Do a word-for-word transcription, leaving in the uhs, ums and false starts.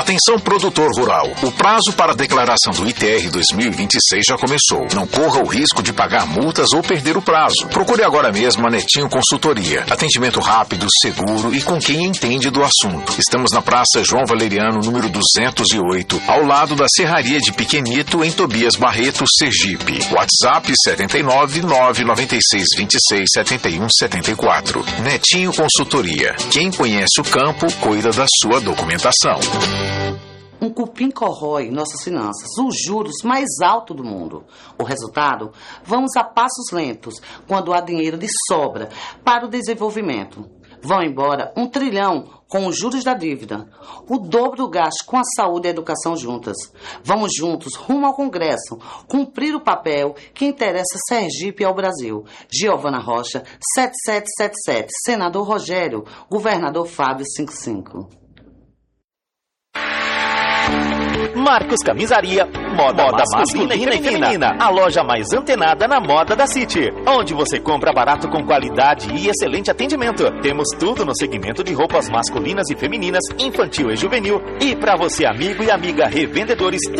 Atenção, produtor rural. O prazo para a declaração do I T R dois mil e vinte e seis já começou. Não corra o risco de pagar multas ou perder o prazo. Procure agora mesmo a Netinho Consultoria. Atendimento rápido, seguro e com quem entende do assunto. Estamos na Praça João Valeriano, número duzentos e oito, ao lado da Serraria de Piquenito, em Tobias Barreto, Sergipe. WhatsApp sete nove nove nove seis dois seis sete um sete quatro. Netinho Consultoria. Quem conhece o campo, cuida da sua documentação. Um cupim corrói nossas finanças, os juros mais altos do mundo. O resultado? Vamos a passos lentos, quando há dinheiro de sobra para o desenvolvimento. Vão embora um trilhão com os juros da dívida, o dobro do gasto com a saúde e a educação juntas. Vamos juntos rumo ao Congresso, cumprir o papel que interessa Sergipe e ao Brasil. Giovana Rocha, sete sete sete sete, Senador Rogério, Governador Fábio cinquenta e cinco. Marcos Camisaria, moda, moda masculina, masculina e feminina. feminina. A loja mais antenada na moda da City, onde você compra barato com qualidade e excelente atendimento. Temos tudo no segmento de roupas masculinas e femininas, infantil e juvenil. E para você, amigo e amiga revendedores,